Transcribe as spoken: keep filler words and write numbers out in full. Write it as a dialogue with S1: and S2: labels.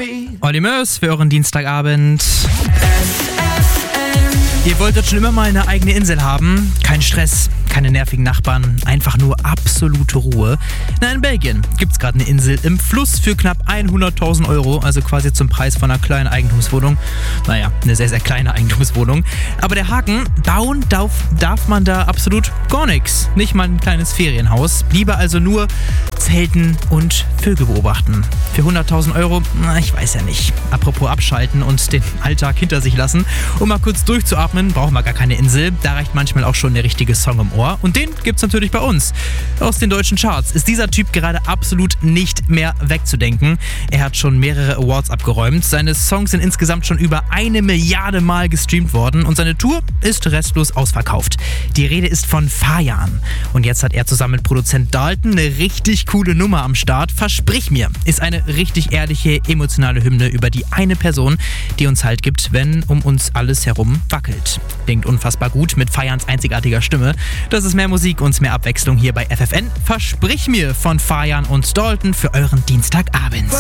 S1: Olli Mörs für euren Dienstagabend. Ihr wolltet schon immer mal eine eigene Insel haben? Kein Stress, keine nervigen Nachbarn, einfach nur absolute Ruhe. Na, in Belgien gibt's gerade eine Insel im Fluss für knapp hunderttausend Euro, also quasi zum Preis von einer kleinen Eigentumswohnung. Naja, eine sehr, sehr kleine Eigentumswohnung. Aber der Haken, bauen darf, darf man da absolut gar nichts. Nicht mal ein kleines Ferienhaus. Lieber also nur zelten und Vögel beobachten. Für hunderttausend Euro, na, ich weiß ja nicht. Apropos abschalten und den Alltag hinter sich lassen, um mal kurz durchzuatmen, brauchen wir gar keine Insel. Da reicht manchmal auch schon der richtige Song im Ohr. Und den gibt's natürlich bei uns. Aus den deutschen Charts ist dieser Typ gerade absolut nicht mehr wegzudenken. Er hat schon mehrere Awards abgeräumt. Seine Songs sind insgesamt schon über eine Milliarde Mal gestreamt worden und seine Tour ist restlos ausverkauft. Die Rede ist von Fajan. Und jetzt hat er zusammen mit Produzent Dalton eine richtig coole Nummer am Start. Versprich mir, ist eine richtig ehrliche, emotionale Hymne über die eine Person, die uns Halt gibt, wenn um uns alles herum wackelt. Klingt unfassbar gut mit Fajans einzigartiger Stimme. Das ist mehr Musik und mehr Abwechslung hier bei F F N. Versprich mir von Fajan und Dalton für euren Dienstagabend.